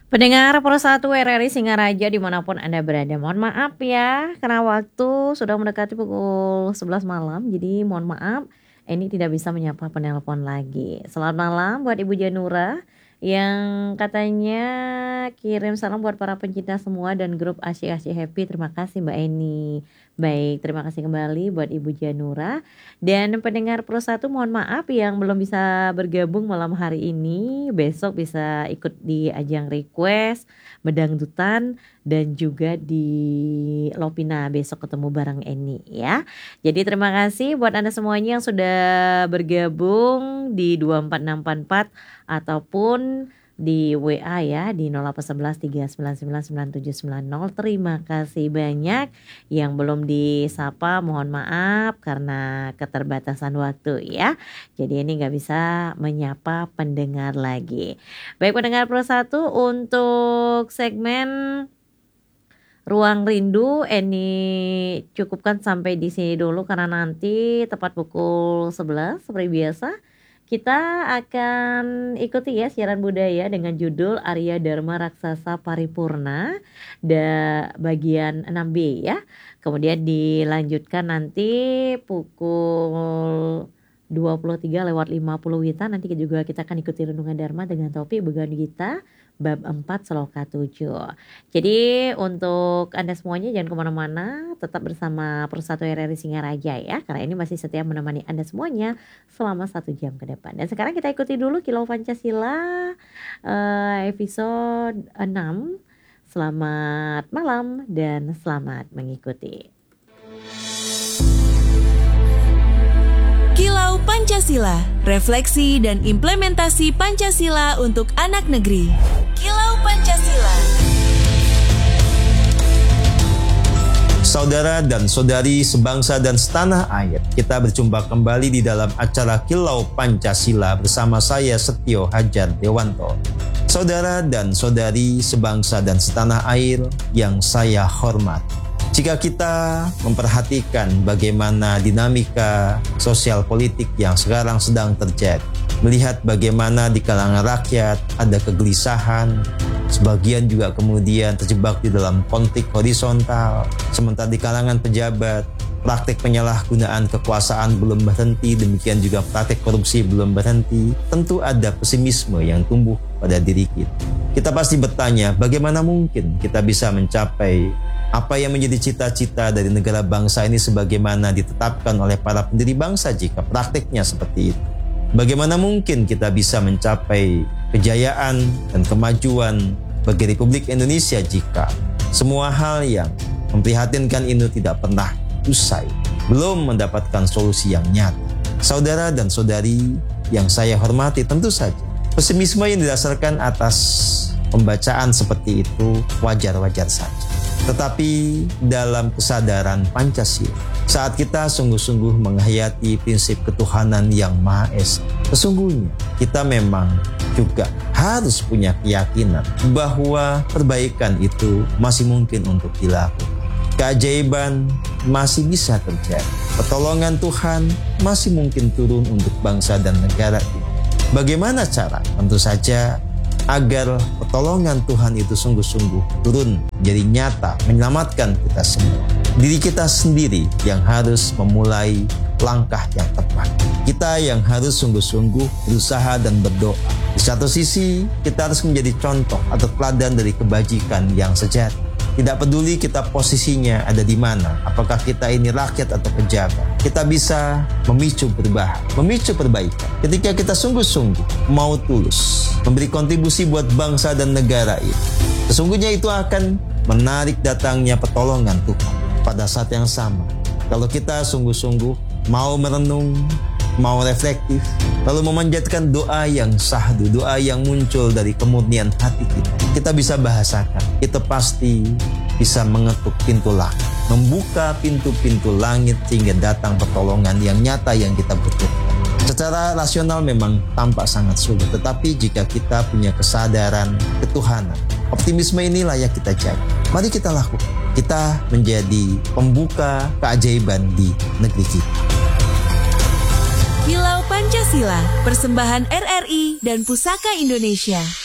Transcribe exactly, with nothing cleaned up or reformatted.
Pendengar Pro satu R R I Singaraja dimanapun Anda berada, mohon maaf ya karena waktu sudah mendekati pukul sebelas malam, jadi mohon maaf ini tidak bisa menyapa penelpon lagi. Selamat malam buat Ibu Janura yang katanya kirim salam buat para pencinta semua dan grup Asyik-Asyik Happy. Terima kasih Mbak Eni. Baik, terima kasih kembali buat Ibu Janura. Dan pendengar Pro satu mohon maaf yang belum bisa bergabung malam hari ini, besok bisa ikut di ajang request bedangdutan dan juga di Lopina besok ketemu bareng Eni ya. Jadi terima kasih buat Anda semuanya yang sudah bergabung di dua empat enam empat empat ataupun di W A ya di nol delapan satu satu tiga sembilan sembilan sembilan tujuh sembilan nol. Terima kasih banyak. Yang belum disapa mohon maaf karena keterbatasan waktu ya. Jadi ini gak bisa menyapa pendengar lagi. Baik pendengar Pro satu, untuk segmen Ruang Rindu Eni cukupkan sampai di sini dulu karena nanti tepat pukul sebelas seperti biasa kita akan ikuti ya siaran budaya dengan judul Arya Dharma Raksasa Paripurna da bagian enam B ya. Kemudian dilanjutkan nanti pukul dua puluh tiga lewat lima puluh Wita. Nanti juga kita akan ikuti Renungan Dharma dengan topik Began Gita bab empat Sloka tujuh. Jadi untuk Anda semuanya jangan kemana-mana, tetap bersama Pro satu R R I Singaraja ya, karena ini masih setia menemani Anda semuanya selama satu jam ke depan. Dan sekarang kita ikuti dulu Kilau Pancasila uh, episode enam. Selamat malam dan selamat mengikuti. Kilau Pancasila, refleksi dan implementasi Pancasila untuk anak negeri. Kilau Pancasila. Saudara dan saudari sebangsa dan setanah air, kita berjumpa kembali di dalam acara Kilau Pancasila bersama saya Setio Hajar Dewanto. Saudara dan saudari sebangsa dan setanah air yang saya hormati. Jika kita memperhatikan bagaimana dinamika sosial politik yang sekarang sedang terjadi, melihat bagaimana di kalangan rakyat ada kegelisahan, sebagian juga kemudian terjebak di dalam konflik horizontal, sementara di kalangan pejabat, praktik penyalahgunaan kekuasaan belum berhenti, demikian juga praktik korupsi belum berhenti, tentu ada pesimisme yang tumbuh pada diri kita. Kita pasti bertanya, bagaimana mungkin kita bisa mencapai apa yang menjadi cita-cita dari negara bangsa ini sebagaimana ditetapkan oleh para pendiri bangsa jika praktiknya seperti itu? Bagaimana mungkin kita bisa mencapai kejayaan dan kemajuan bagi Republik Indonesia jika semua hal yang memprihatinkan ini tidak pernah usai, belum mendapatkan solusi yang nyata? Saudara dan saudari yang saya hormati, tentu saja pesimisme yang didasarkan atas pembacaan seperti itu wajar-wajar saja. Tetapi dalam kesadaran Pancasila, saat kita sungguh-sungguh menghayati prinsip ketuhanan yang Maha Esa, sesungguhnya kita memang juga harus punya keyakinan bahwa perbaikan itu masih mungkin untuk dilakukan. Keajaiban masih bisa terjadi. Pertolongan Tuhan masih mungkin turun untuk bangsa dan negara ini. Bagaimana cara? Tentu saja agar pertolongan Tuhan itu sungguh-sungguh turun jadi nyata, menyelamatkan kita semua. Diri kita sendiri yang harus memulai langkah yang tepat. Kita yang harus sungguh-sungguh berusaha dan berdoa. Di satu sisi, kita harus menjadi contoh atau teladan dari kebajikan yang sejati. Tidak peduli kita posisinya ada di mana, apakah kita ini rakyat atau pejabat, kita bisa memicu perubahan, memicu perbaikan. Ketika kita sungguh-sungguh mau tulus memberi kontribusi buat bangsa dan negara ini, sesungguhnya itu akan menarik datangnya pertolongan Tuhan. Pada saat yang sama, kalau kita sungguh-sungguh mau merenung, mau reflektif, lalu memanjatkan doa yang sahdu, doa yang muncul dari kemurnian hati kita, kita bisa bahasakan, kita pasti bisa mengetuk pintu langit, membuka pintu-pintu langit sehingga datang pertolongan yang nyata yang kita butuhkan. Secara rasional memang tampak sangat sulit, tetapi jika kita punya kesadaran ketuhanan, optimisme ini layak kita jaga. Mari kita lakukan. Kita menjadi pembuka keajaiban di negeri kita. Kilau Pancasila, persembahan R R I dan Pusaka Indonesia.